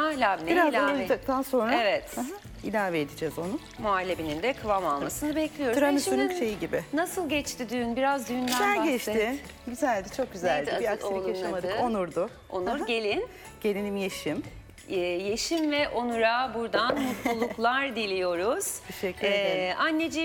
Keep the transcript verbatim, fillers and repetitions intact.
labneyi Biraz ilave. ılıdıktan sonra Evet. aha, ilave edeceğiz onu. Muhallebinin de kıvam almasını bekliyoruz. Tiramisu'nun E şimdi şeyi gibi. Nasıl geçti düğün? Biraz düğünden Güzel bahset. geçti. Güzeldi, çok güzeldi. Neydi Bir adı- aksilik oğlunun yaşamadık. adı? Onur'du. Onur Aha. gelin. Gelinim Yeşim. Ee, Yeşim ve Onur'a buradan mutluluklar diliyoruz. Teşekkür ederim. Anneciğim